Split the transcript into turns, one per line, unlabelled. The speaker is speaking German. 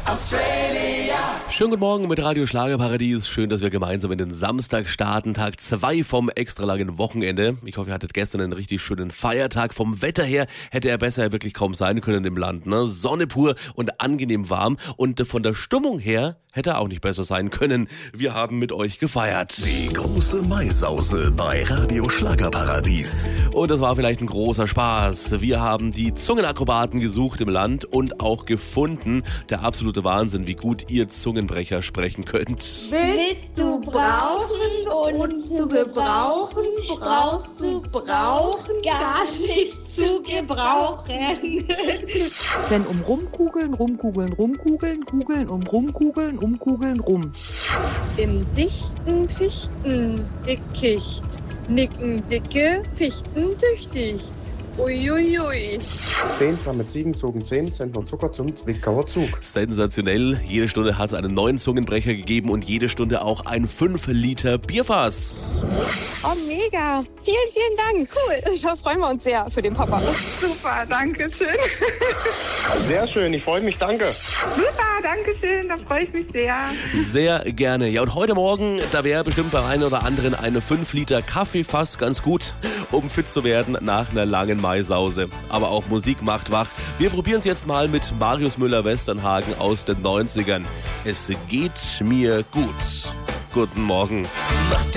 Schönen guten Morgen mit Radio Schlagerparadies. Schön, dass wir gemeinsam in den Samstag starten, Tag 2 vom extra langen Wochenende. Ich hoffe, ihr hattet gestern einen richtig schönen Feiertag. Vom Wetter her hätte er besser wirklich kaum sein können im Land. Ne? Sonne pur und angenehm warm. Und von der Stimmung her hätte er auch nicht besser sein können. Wir haben mit euch gefeiert.
Die große Maisause bei Radio Schlagerparadies.
Und das war vielleicht ein großer Spaß. Wir haben die Zungenakrobaten gesucht im Land und auch gefunden. Der absolute Wahnsinn, wie gut ihr Zungenbrecher sprechen könnt.
Willst du brauchen und zu gebrauchen, brauchst du brauchen, gar nicht zu gebrauchen.
Wenn rumkugeln, rumkugeln, rumkugeln, kugeln rumkugeln, umkugeln, rum.
Im dichten Fichtendickicht nicken dicke Fichten tüchtig. Uiuiui.
10 zusammen 7 zogen 10 Zentner Zucker zum Zwickauer Zug.
Sensationell. Jede Stunde hat es einen neuen Zungenbrecher gegeben und jede Stunde auch ein 5 Liter Bierfass.
Oh, mega. Vielen, vielen Dank. Cool. Da freuen wir uns sehr für den Papa.
Super, danke schön.
Sehr schön, ich freue mich, danke.
Super, danke schön, da freue ich mich sehr.
Sehr gerne. Ja, und heute Morgen, da wäre bestimmt beim einen oder anderen eine 5 Liter Kaffeefass ganz gut, um fit zu werden nach einer langen Maisause. Aber auch Musik macht wach. Wir probieren es jetzt mal mit Marius Müller-Westernhagen aus den 90ern. Es geht mir gut. Guten Morgen.
Nach